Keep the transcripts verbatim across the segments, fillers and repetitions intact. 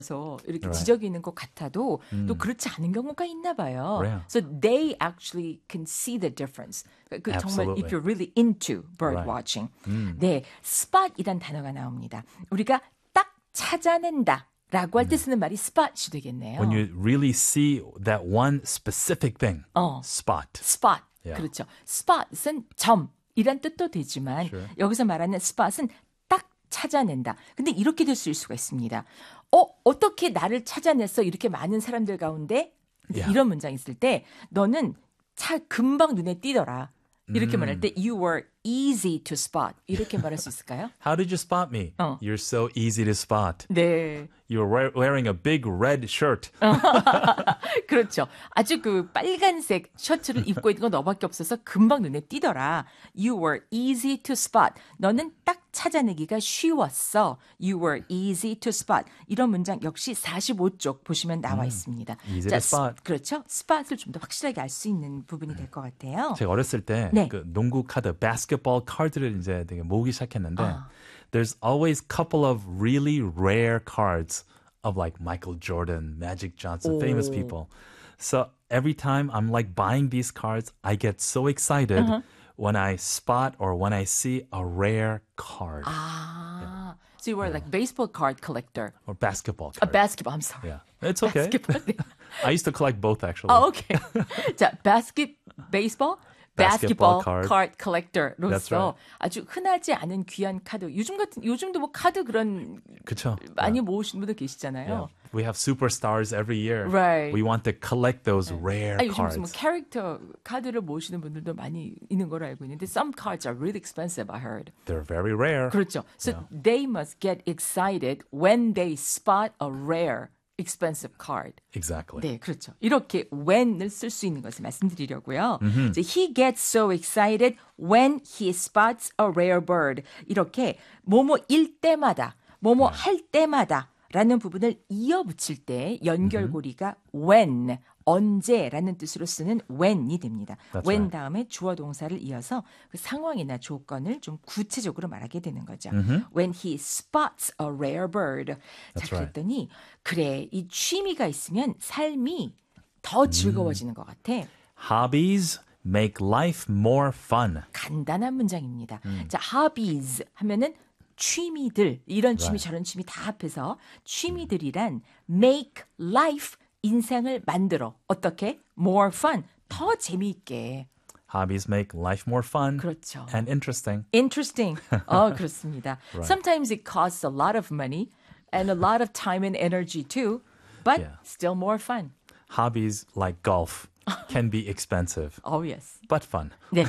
그래서 이렇게 Right. 지적이 있는 것 같아도 또 그렇지 않은 경우가 있나 봐요. Right. So they actually can see the difference. 그 정말 Absolutely. if you're really into bird Right. watching. 네, spot이란 단어가 나옵니다. 우리가 딱 찾아낸다라고 할 때 쓰는 말이 spot이 되겠네요. When you really see that one specific thing, 어. spot. spot. Yeah. 그렇죠. spot은 점이란 뜻도 되지만 Sure. 여기서 말하는 spot은 딱 찾아낸다. 근데 이렇게 될 수가 있습니다. 어, 어떻게 나를 찾아냈어? 이렇게 많은 사람들 가운데 Yeah. 이런 문장이 있을 때 너는 차 금방 눈에 띄더라. 이렇게 말할 때 you were easy to spot. 이렇게 말할 수 있을까요? How did you spot me? 어. You're so easy to spot. 네. You're we- wearing a big red shirt. 그렇죠. 아주 그 빨간색 셔츠를 입고 있는 건 너밖에 없어서 금방 눈에 띄더라. You were easy to spot. 너는 딱 찾아내기가 쉬웠어. You were easy to spot. 이런 문장 역시 사십오 쪽 보시면 나와 있습니다. easy to spot. 스- 그렇죠. spot을 좀 더 확실하게 알 수 있는 부분이 될 것 같아요. 제가 어렸을 때 네. 그 농구 카드, basketball 카드를 이제 되게 모으기 시작했는데 아. there's always couple of really rare cards of like Michael Jordan, Magic Johnson, famous 오. people. So every time I'm like buying these cards, I get so excited when I spot or when I see a rare card 아, so you were like baseball card collector. or basketball A card. basketball, I'm sorry. Yeah, it's okay. basketball. 네. I used to collect both actually. 아, 오케이. 자, basket, baseball, Basketball basketball card. card That's collector로서 right. 아주 흔하지 않은 귀한 카드. 요즘 같은 요즘도 뭐 카드 그런 그쵸. 많이 Yeah. 모으시는 분들 계시잖아요. Yeah. We have superstars every year. Right. We want to collect those rare 아, 요즘 cards. 무슨 뭐 캐릭터 카드를 모으시는 분들도 많이 있는 걸로 알고 있는데 some cards are really expensive, I heard. They're very rare. 그렇죠. So they must get excited when they spot a rare expensive card. Exactly. 네, 그렇죠. 이렇게 when을 쓸 수 있는 것을 말씀드리려고요. 이제 he gets so excited when he spots a rare bird. 이렇게 뭐뭐일 때마다, 뭐뭐 할 때마다 라는 부분을 이어 붙일 때 연결고리가 when, 언제라는 뜻으로 쓰는 when이 됩니다. That's when right. 다음에 주어 동사를 이어서 그 상황이나 조건을 좀 구체적으로 말하게 되는 거죠. When he spots a rare bird. 자, That's right. 그랬더니 그래, 이 취미가 있으면 삶이 더 즐거워지는 것 같아. Hobbies make life more fun. 간단한 문장입니다. 자, hobbies 하면은 취미들, 이런 취미, Right. 저런 취미 다 합해서 취미들이란 make life, 인생을 만들어. 어떻게? more fun, 더 재미있게. Hobbies make life more fun 그렇죠. and interesting. Interesting. 어, 그렇습니다. Right. Sometimes it costs a lot of money and a lot of time and energy too, but Yeah. still more fun. Hobbies like golf can be expensive, Oh, yes. but fun, 네.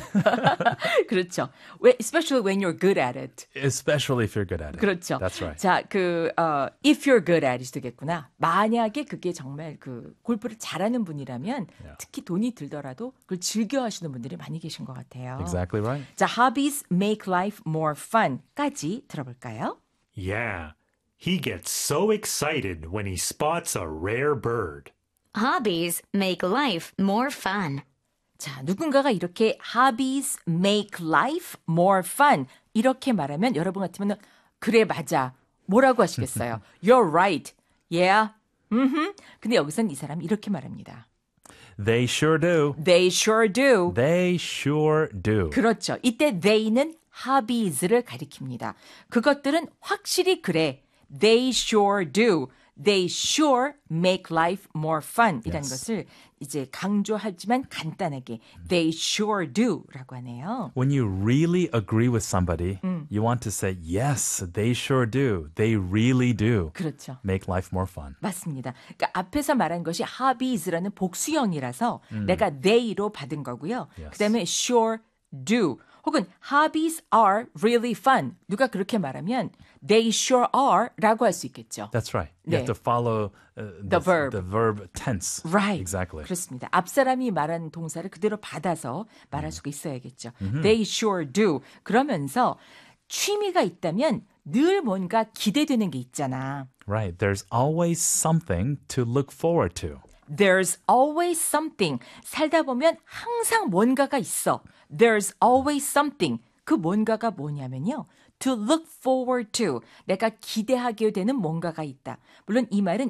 그렇죠. When- Especially when you're good at it. especially if you're good at it. 그렇죠. That's right. 자, 그 어, if you're good at it 되겠구나. 만약에 그게 정말 그 골프를 잘하는 분이라면 Yeah. 특히 돈이 들더라도 그걸 즐겨 하시는 분들이 많이 계신 것 같아요. Exactly right. 자, hobbies make life more fun까지 들어볼까요? Yeah. He gets so excited when he spots a rare bird. Hobbies make life more fun. 자, 누군가가 이렇게 hobbies make life more fun 이렇게 말하면 여러분 같으면 그래 맞아. 뭐라고 하시겠어요? You're right. Yeah. 음. 근데 여기서는 이 사람이 이렇게 말합니다. They sure do. They sure do. They sure do. 그렇죠. 이때 they는 hobbies를 가리킵니다. 그것들은 확실히 그래. They sure do. They sure make life more fun 이라는 Yes. 것을 이제 강조하지만 간단하게 They sure do 라고 하네요. When you really agree with somebody, you want to say, yes, they sure do. They really do. 그렇죠. Make life more fun. 맞습니다. 그러니까 앞에서 말한 것이 hobbies라는 복수형이라서 내가 they로 받은 거고요. Yes. 그다음에 sure do 혹은 hobbies are really fun. 누가 그렇게 말하면 they sure are 라고 할 수 있겠죠. That's right. You 네. have to follow uh, The verb. the verb tense. Right. Exactly. 그렇습니다. 앞 사람이 말한 동사를 그대로 받아서 말할 수가 있어야겠죠. They sure do. 그러면서 취미가 있다면 늘 뭔가 기대되는 게 있잖아. Right. There's always something to look forward to. There's always something. 살다 보면 항상 뭔가가 있어. There's always something. 그 뭔가가 뭐냐면요. to look forward to. 내가 기대하게 되는 뭔가가 있다. 물론 이 말은